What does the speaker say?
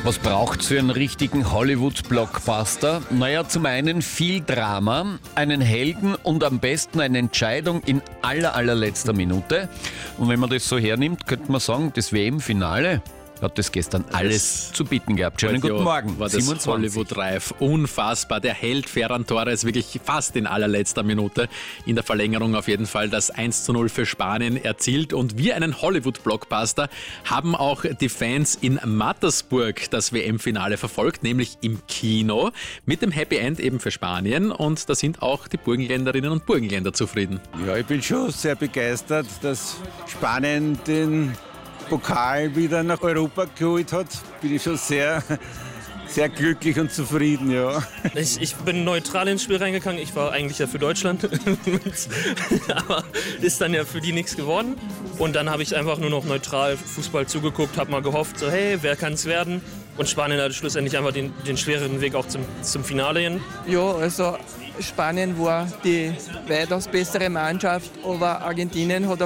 Was braucht's für einen richtigen Hollywood-Blockbuster? Naja, zum einen viel Drama, einen Helden und am besten eine Entscheidung in allerletzter Minute. Und wenn man das so hernimmt, könnte man sagen, das WM-Finale hat das gestern alles zu bieten gehabt. Schönen guten Morgen. War das Hollywood-reif. Unfassbar. Der Held Ferran Torres wirklich fast in allerletzter Minute. In der Verlängerung auf jeden Fall das 1:0 für Spanien erzielt. Und wie einen Hollywood-Blockbuster haben auch die Fans in Mattersburg das WM-Finale verfolgt, nämlich im Kino. Mit dem Happy End eben für Spanien. Und da sind auch die Burgenländerinnen und Burgenländer zufrieden. Ja, ich bin schon sehr begeistert, dass Spanien den Pokal wieder nach Europa geholt hat. Bin ich schon sehr glücklich und zufrieden, ja. Ich bin neutral ins Spiel reingegangen. Ich war eigentlich ja für Deutschland. Aber ist dann ja für die nichts geworden. Und dann habe ich einfach nur noch neutral Fußball zugeguckt, habe mal gehofft, so hey, wer kann es werden? Und Spanien hatte schlussendlich einfach den schwereren Weg auch zum Finale hin. Ja, also Spanien war die weitaus bessere Mannschaft, aber Argentinien hat